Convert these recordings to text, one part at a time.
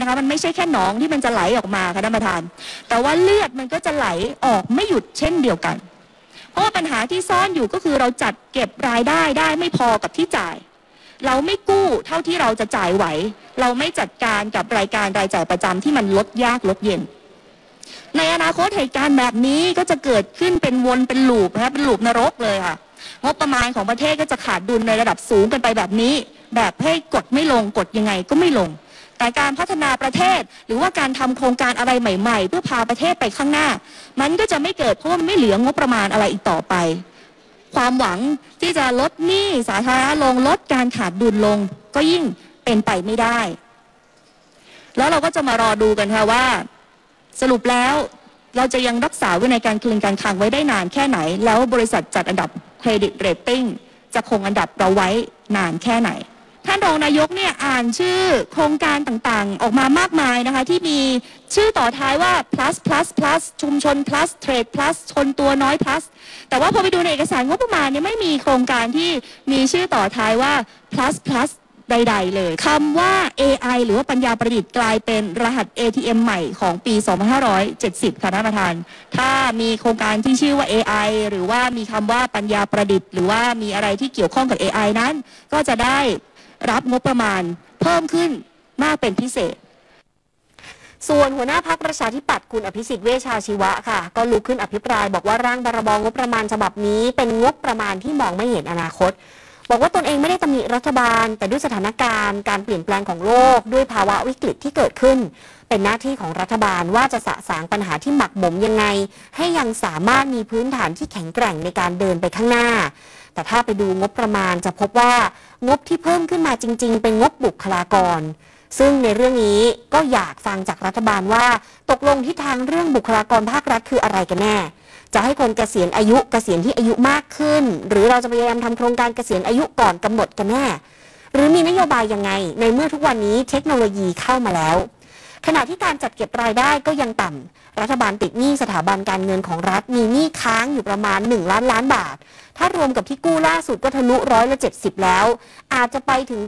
นะคะมันไม่ใช่แค่หนองที่มันจะไหลออกมาค่ะท่านประธานแต่ว่าเลือดมันก็จะไหลออกไม่หยุดเช่นเดียวกันเพราะว่าปัญหาที่ซ่อนอยู่ก็คือเราจัดเก็บรายได้ไม่พอกับที่จ่ายเราไม่กู้เท่าที่เราจะจ่ายไหวเราไม่จัดการกับรายจ่ายประจำที่มันลดยากลดเย็นในอนาคตเหตุการณ์แบบนี้ก็จะเกิดขึ้นเป็นวนเป็นลูปนะคะเป็นลูปนรกเลยค่ะงบประมาณของประเทศก็จะขาดดุลในระดับสูงกันไปแบบนี้แบบให้กดไม่ลงกดยังไงก็ไม่ลงแต่การพัฒนาประเทศหรือว่าการทำโครงการอะไรใหม่ๆเพื่อพาประเทศไปข้างหน้ามันก็จะไม่เกิดเพราะมันไม่เหลืองบประมาณอะไรอีกต่อไปความหวังที่จะลดหนี้สาธารณะลงลดการขาดดุลลงก็ยิ่งเป็นไปไม่ได้แล้วเราก็จะมารอดูกันค่ะว่าสรุปแล้วเราจะยังรักษาวินัยการคลังการคลังไว้ได้นานแค่ไหนแล้วบริษัทจัดอันดับเครดิตเรตติ้งจะคงอันดับเราไว้นานแค่ไหนท่านรองนายกเนี่ยอ่านชื่อโครงการต่างๆออกมามากมายนะคะที่มีชื่อต่อท้ายว่า plus ชุมชน plus เทรด plus ชนตัวน้อย plus แต่ว่าพอไปดูในเอกสารงบประมาณเนี่ยไม่มีโครงการที่มีชื่อต่อท้ายว่า plus ใดๆเลยคำว่า AI หรือว่าปัญญาประดิษฐ์กลายเป็นรหัส ATM ใหม่ของปี 2570 ค่ะท่านประธานถ้ามีโครงการที่ชื่อว่า AI หรือว่ามีคำว่าปัญญาประดิษฐ์หรือว่ามีอะไรที่เกี่ยวข้องกับ AI นั้นก็จะได้รับงบประมาณเพิ่มขึ้นมากเป็นพิเศษส่วนหัวหน้าพรรคประชาธิปัตย์คุณอภิสิทธิ์เวชชาชีวะค่ะก็ลุกขึ้นอภิปรายบอกว่าร่างพรบงบประมาณฉบับนี้เป็นงบประมาณที่มองไม่เห็นอนาคตบอกว่าตนเองไม่ได้ตำหนิรัฐบาลแต่ด้วยสถานการณ์การเปลี่ยนแปลงของโลกด้วยภาวะวิกฤตที่เกิดขึ้นเป็นหน้าที่ของรัฐบาลว่าจะสะสางปัญหาที่หมักหมมยังไงให้ยังสามารถมีพื้นฐานที่แข็งแกร่งในการเดินไปข้างหน้าแต่ถ้าไปดูงบประมาณจะพบว่างบที่เพิ่มขึ้นมาจริงๆเป็นงบบุคลากรซึ่งในเรื่องนี้ก็อยากฟังจากรัฐบาลว่าตกลงทิศทางเรื่องบุคลากรภาครัฐคืออะไรกันแน่จะให้คนเกษียณที่อายุมากขึ้นหรือเราจะพยายามทำโครงการเกษียณอายุก่อนกำหนดกันแน่หรือมีนโยบายยังไงในเมื่อทุกวันนี้เทคโนโลยีเข้ามาแล้วขณะที่การจัดเก็บรายได้ก็ยังต่ำรัฐบาลติดหนี้สถาบันการเงินของรัฐมีหนี้ค้างอยู่ประมาณ1 ล้านบาทถ้ารวมกับที่กู้ล่าสุดก็ทะลุ70%แล้วอาจจะไปถึง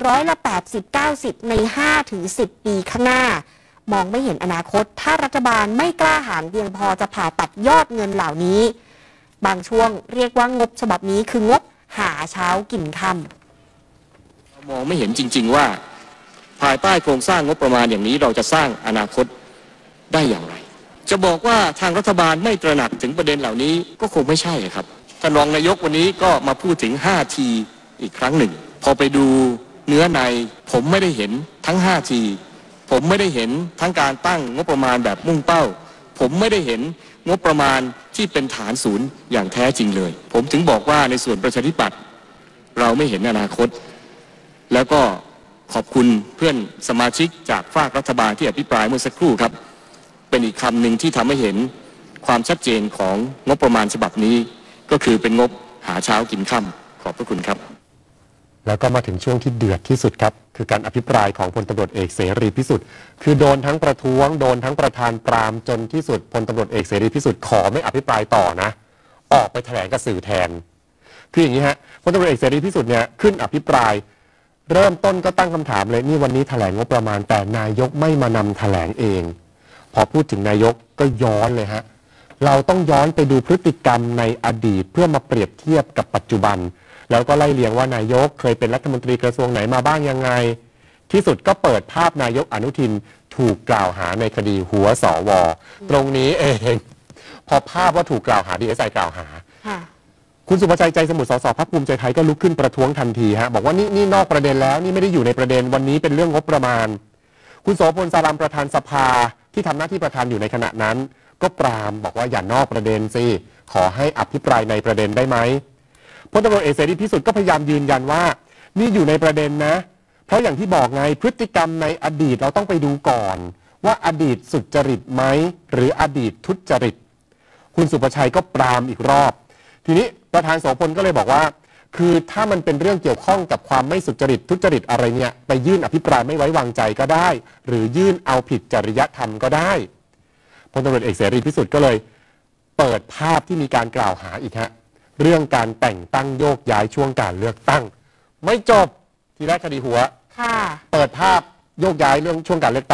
80-90%ใน 5-10 ปีข้างหน้ามองไม่เห็นอนาคตถ้ารัฐบาลไม่กล้าหาญเพียงพอจะผ่าตัดยอดเงินเหล่านี้บางช่วงเรียกว่างบฉบับนี้คืองบหาเช้ากินค่ำมองไม่เห็นจริงๆว่าภายใต้โครงสร้างงบประมาณอย่างนี้เราจะสร้างอนาคตได้อย่างไรจะบอกว่าทางรัฐบาลไม่ตระหนักถึงประเด็นเหล่านี้ก็คงไม่ใช่ครับท่านรองนายกวันนี้ก็มาพูดถึง 5T อีกครั้งหนึ่งพอไปดูเนื้อในผมไม่ได้เห็นทั้ง 5T ผมไม่ได้เห็นทั้งการตั้งงบประมาณแบบมุ่งเป้าผมไม่ได้เห็นงบประมาณที่เป็นฐานศูนย์อย่างแท้จริงเลยผมถึงบอกว่าในส่วนประชาธิปัตย์เราไม่เห็นอนาคตแล้วก็ขอบคุณเพื่อนสมาชิกจากฝากรัฐบาลที่อภิปรายเมื่อสักครู่ครับเป็นอีกคำหนึ่งที่ทำให้เห็นความชัดเจนของงบประมาณฉบับนี้ก็คือเป็นงบหาเช้ากินค่ำขอบพระคุณครับแล้วก็มาถึงช่วงที่เดือดที่สุดครับคือการอภิปรายของพลตำรวจเอกเสรีพิสุทธิ์คือโดนทั้งประท้วงโดนทั้งประธานปรามจนที่สุดพลตำรวจเอกเสรีพิสุทธิ์ขอไม่อภิปรายต่อนะออกไปแถลงกับสื่อแทนคืออย่างนี้ฮะพลตำรวจเอกเสรีพิสุทธิ์เนี่ยขึ้นอภิปรายเริ่มต้นก็ตั้งคำถามเลยนี่วันนี้แถลงงบประมาณแต่นายกไม่มานำแถลงเองพอพูดถึงนายกก็ย้อนเลยฮะเราต้องย้อนไปดูพฤติกรรมในอดีตเพื่อมาเปรียบเทียบกับปัจจุบันแล้วก็ไล่เรียงว่านายกเคยเป็นรัฐมนตรีกระทรวงไหนมาบ้างยังไงที่สุดก็เปิดภาพนายกอนุทินถูกกล่าวหาในคดีหัวสวตรงนี้เองพอภาพว่าถูกกล่าวหาDSIกล่าวหาคุณสุภชัยใจสมุทรสสพรรคภูมิใจไทยก็ลุกขึ้นประท้วงทันทีฮะบอกว่านี่นอกประเด็นแล้วนี่ไม่ได้อยู่ในประเด็นวันนี้เป็นเรื่องงบประมาณคุณโสพลสารัมประธานสภาที่ทำหน้าที่ประธานอยู่ในขณะนั้นก็ปรามบอกว่าอย่านอกประเด็นสิขอให้อภิปรายในประเด็นได้ไหมพลตำรวจเอกเสรีพิสุทธิ์ก็พยายามยืนยันว่านี่อยู่ในประเด็นนะเพราะอย่างที่บอกไงพฤติกรรมในอดีตเราต้องไปดูก่อนว่าอดีตสุจริตไหมหรืออดีตทุจริตคุณสุภชัยก็ปรามอีกรอบทีนี้ประธานโสพลก็เลยบอกว่าคือถ้ามันเป็นเรื่องเกี่ยวข้องกับความไม่สุจริตทุจริตอะไรเนี่ยไปยื่นอภิปรายไม่ไว้วางใจก็ได้หรือยื่นเอาผิดจริยธรรมก็ได้พลตำรวจเอกเสรีพิสุทธิ์ก็เลยเปิดภาพที่มีการกล่าวหาอีกฮะเรื่องการแต่งตั้งโยกย้ายช่วงการเลือกตั้งไม่จบทีแรกคดีหัวเปิดภาพโยกย้ายเรื่องช่วงการเลือกตั้ง